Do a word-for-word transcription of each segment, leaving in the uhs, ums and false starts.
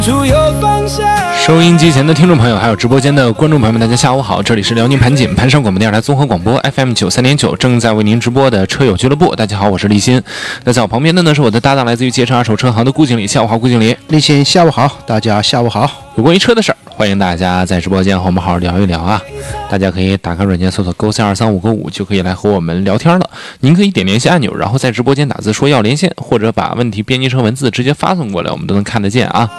收音机前的听众朋友，还有直播间的观众朋友们，大家下午好！这里是辽宁盘锦盘山广播电视台综合广播 F M 九三点九，正在为您直播的车友俱乐部。大家好，我是立新。那在我旁边的呢是我的搭档，来自于捷车二手车行的顾经理。下午好，顾经理。 立新，下午好，大家下午好。 有关于车的事儿，欢迎大家在直播间和我们好好聊一聊啊！大家可以打开软件搜索勾三二三五个五，就可以来和我们聊天了。您可以点联系按钮，然后在直播间打字说要连线，或者把问题编辑成文字直接发送过来，我们都能看得见啊。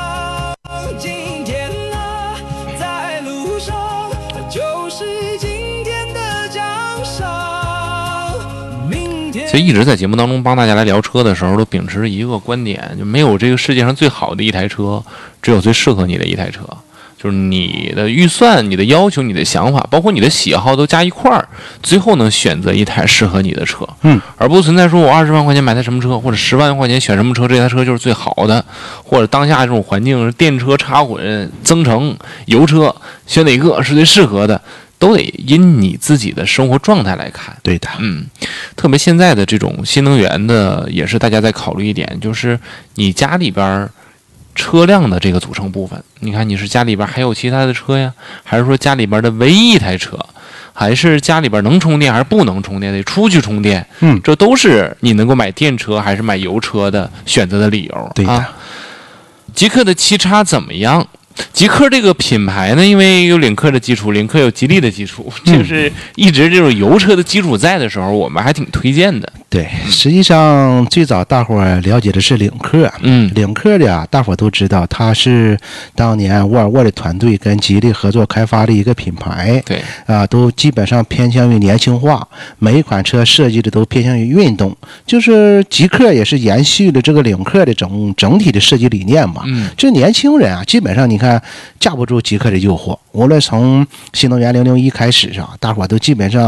其实一直在节目当中帮大家来聊车的时候，都秉持一个观点，就没有这个世界上最好的一台车，只有最适合你的一台车。就是你的预算、你的要求、你的想法，包括你的喜好都加一块儿，最后能选择一台适合你的车。 嗯， 而不存在说我二十万块钱买台什么车，或者十万块钱选什么车，这台车就是最好的，或者当下这种环境，电车、插混、增程、油车，选哪个是最适合的。都得因你自己的生活状态来看。 对的， 嗯，特别现在的这种新能源的，也是大家在考虑一点，就是你家里边车辆的这个组成部分。你看，你是家里边还有其他的车呀，还是说家里边的唯一一台车，还是家里边能充电还是不能充电，得出去充电？ 嗯， 这都是你能够买电车还是买油车的选择的理由。 对的， 啊、极氪的七叉怎么样？极氪这个品牌呢，因为有领克的基础，领克有吉利的基础，就是一直这种油车的基础在的时候，我们还挺推荐的。 对，实际上最早大伙儿了解的是领克， 嗯， 领克的啊，大伙儿都知道，它是当年沃尔沃的团队跟吉利合作开发的一个品牌， 对， 啊，都基本上偏向于年轻化，每一款车设计的都偏向于运动，就是极氪也是延续了这个领克的整整体的设计理念嘛。 嗯， 这年轻人啊，基本上你看架不住极氪的诱惑，无论从新能源零零一开始上，大伙儿都基本上